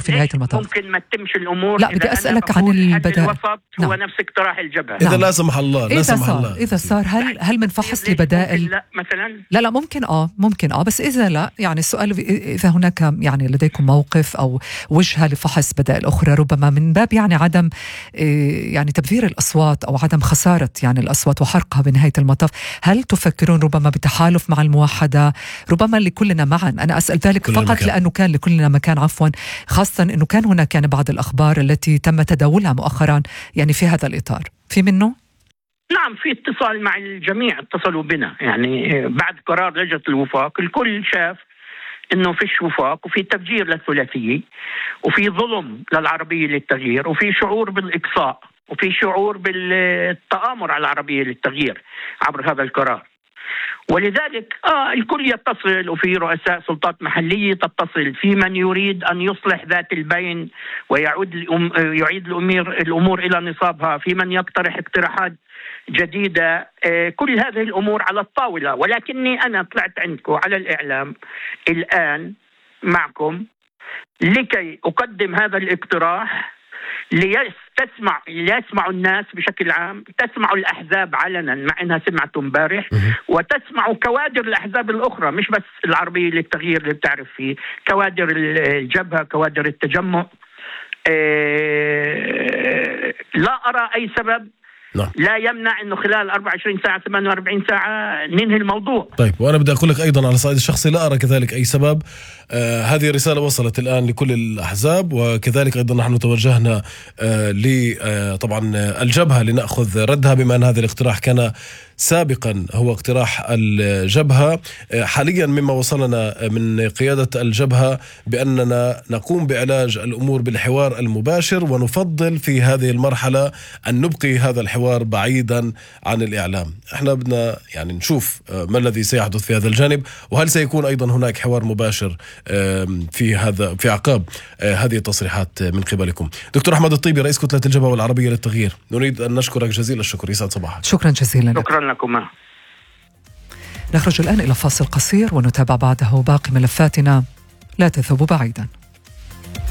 في نهاية المطاف. ممكن ما تتمش الأمور. لا بدي أسألك عن البدائل. الوسط هو نفس اقتراح الجبهة. إذا لا سمح الله إذا صار هل منفحص لبدائل؟ لا مثلا لا ممكن بس إذا لا، يعني السؤال إذا هناك يعني لديكم موقف أو وجهة لفحص بدائل أخرى، ربما من باب يعني عدم يعني تبذير الأصوات أو عدم خسارة يعني الأصوات وحرقها بنهاية المطاف، هل تفكرون ربما بتحالف مع الموحدة، ربما لكلنا معا؟ أنا أسأل ذلك فقط مكان. لأنه كان لكلنا مكان، عفوا، خاصة أنه كان هناك يعني بعض الأخبار التي تم تداولها مؤخرا يعني في هذا الإطار، في منه؟ نعم، في اتصال مع الجميع، اتصلوا بنا يعني بعد قرار لجنة الوفاق. الكل شاف انه فيش وفاق، وفي تفجير للثلاثية، وفي ظلم للعربية للتغيير، وفي شعور بالإقصاء، وفي شعور بالتآمر على العربية للتغيير عبر هذا القرار. ولذلك الكل يتصل، وفي رؤساء سلطات محلية تتصل، في من يريد أن يصلح ذات البين ويعيد الأمور إلى نصابها، في من يقترح اقتراحات جديدة. كل هذه الأمور على الطاولة، ولكني أنا طلعت عندكم على الإعلام الآن معكم لكي أقدم هذا الاقتراح ليسمعوا الناس بشكل عام، تسمعوا الأحزاب علنا مع أنها سمعت امبارح، وتسمعوا كوادر الأحزاب الأخرى، مش بس العربية للتغيير اللي بتعرف فيه، كوادر الجبهة، كوادر التجمع. لا أرى أي سبب لا يمنع أنه خلال 24 ساعة 48 ساعة ننهي الموضوع. طيب، وأنا بدي أقول لك أيضا على الصعيد الشخصي لا أرى كذلك أي سبب. هذه الرسالة وصلت الآن لكل الأحزاب، وكذلك أيضا نحن توجهنا طبعا الجبهة لنأخذ ردها، بما أن هذا الاقتراح كان سابقا هو اقتراح الجبهة. حاليا مما وصلنا من قيادة الجبهة بأننا نقوم بعلاج الأمور بالحوار المباشر، ونفضل في هذه المرحلة أن نبقي هذا الحوار بعيدا عن الإعلام. احنا بدنا يعني نشوف ما الذي سيحدث في هذا الجانب، وهل سيكون أيضا هناك حوار مباشر في عقاب هذه التصريحات من قبلكم. دكتور أحمد الطيبي، رئيس كتلة الجبهة والعربية للتغيير، نريد أن نشكرك جزيل الشكر. يسعد صباحك. شكرا جزيلا. شكرا لكم. نخرج الآن إلى فاصل قصير ونتابع بعده باقي ملفاتنا، لا تذهبوا بعيدا.